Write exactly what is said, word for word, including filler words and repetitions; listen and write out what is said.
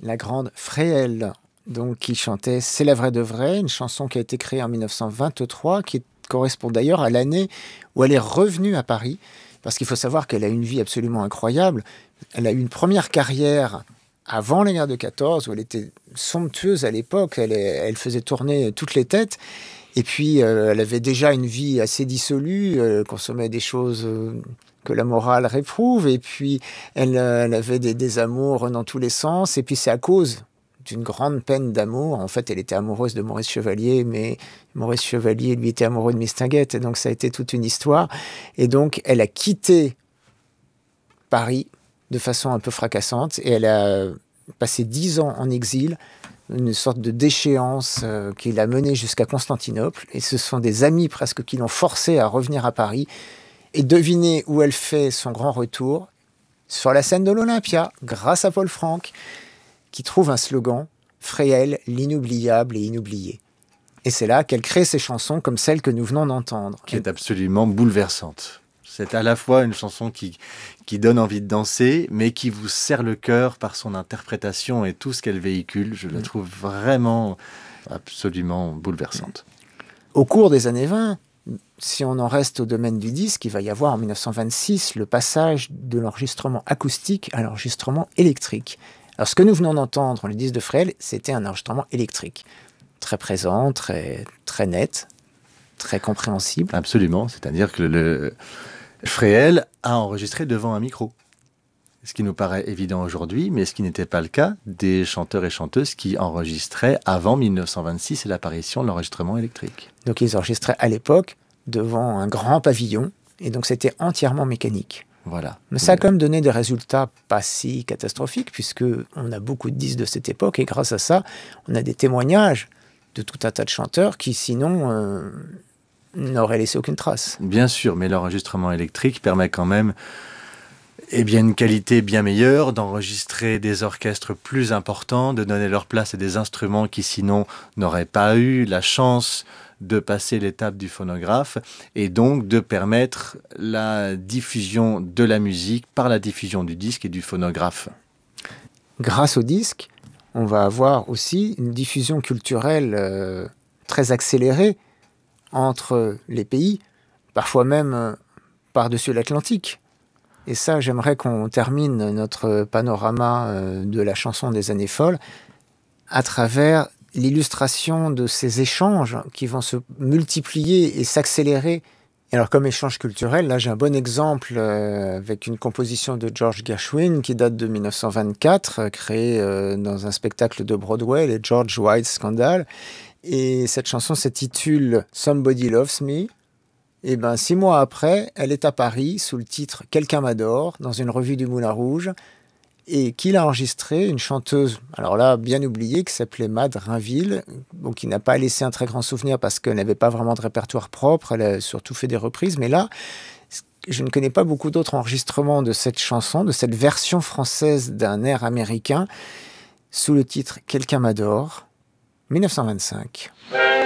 la grande Fréhel, donc, qui chantait « C'est la vraie de vraie », une chanson qui a été créée en mille neuf cent vingt-trois, qui correspond d'ailleurs à l'année où elle est revenue à Paris, parce qu'il faut savoir qu'elle a une vie absolument incroyable. Elle a eu une première carrière avant la guerre de quatorze, où elle était somptueuse à l'époque, elle, elle faisait tourner toutes les têtes, et puis euh, elle avait déjà une vie assez dissolue, elle consommait des choses euh, que la morale réprouve, et puis elle, euh, elle avait des, des amours dans tous les sens, et puis c'est à cause d'une grande peine d'amour. En fait, elle était amoureuse de Maurice Chevalier, mais Maurice Chevalier, lui, était amoureux de Mistinguett, et donc ça a été toute une histoire. Et donc, elle a quitté Paris de façon un peu fracassante, et elle a passé dix ans en exil, une sorte de déchéance euh, qui l'a menée jusqu'à Constantinople, et ce sont des amis presque qui l'ont forcée à revenir à Paris, et devinez où elle fait son grand retour, sur la scène de l'Olympia, grâce à Paul Franck, qui trouve un slogan « Fréhel, l'inoubliable et inoublié ». Et c'est là qu'elle crée ces chansons comme celle que nous venons d'entendre. Qui est absolument bouleversante. C'est à la fois une chanson qui, qui donne envie de danser, mais qui vous serre le cœur par son interprétation et tout ce qu'elle véhicule. Je la trouve vraiment absolument bouleversante. Au cours des années vingt, si on en reste au domaine du disque, il va y avoir en mille neuf cent vingt-six le passage de l'enregistrement acoustique à l'enregistrement électrique. Alors, ce que nous venons d'entendre, le disque de Fréhel, c'était un enregistrement électrique. Très présent, très, très net, très compréhensible. Absolument, c'est-à-dire que le Fréhel a enregistré devant un micro. Ce qui nous paraît évident aujourd'hui, mais ce qui n'était pas le cas des chanteurs et chanteuses qui enregistraient avant mille neuf cent vingt-six et l'apparition de l'enregistrement électrique. Donc, ils enregistraient à l'époque devant un grand pavillon, et donc c'était entièrement mécanique. Voilà. Mais ça a quand même donné des résultats pas si catastrophiques, puisqu'on a beaucoup de disques de cette époque, et grâce à ça, on a des témoignages de tout un tas de chanteurs qui, sinon, euh, n'auraient laissé aucune trace. Bien sûr, mais l'enregistrement électrique permet quand même eh bien, une qualité bien meilleure, d'enregistrer des orchestres plus importants, de donner leur place à des instruments qui, sinon, n'auraient pas eu la chance de passer l'étape du phonographe, et donc de permettre la diffusion de la musique par la diffusion du disque et du phonographe. Grâce au disque, on va avoir aussi une diffusion culturelle euh, très accélérée entre les pays, parfois même euh, par-dessus l'Atlantique. Et ça, j'aimerais qu'on termine notre panorama euh, de la chanson des années folles à travers l'illustration de ces échanges qui vont se multiplier et s'accélérer. Et alors, comme échange culturel, là, j'ai un bon exemple euh, avec une composition de George Gershwin qui date de mille neuf cent vingt-quatre, euh, créée euh, dans un spectacle de Broadway, les George White Scandal. Et cette chanson s'intitule « Somebody Loves Me ». Et bien, six mois après, elle est à Paris sous le titre « Quelqu'un m'adore » dans une revue du Moulin Rouge. Et qui l'a enregistré, une chanteuse, alors là, bien oubliée, qui s'appelait Mad Rainville, bon, qui n'a pas laissé un très grand souvenir parce qu'elle n'avait pas vraiment de répertoire propre, elle a surtout fait des reprises, mais là, je ne connais pas beaucoup d'autres enregistrements de cette chanson, de cette version française d'un air américain, sous le titre « Quelqu'un m'adore », mille neuf cent vingt-cinq.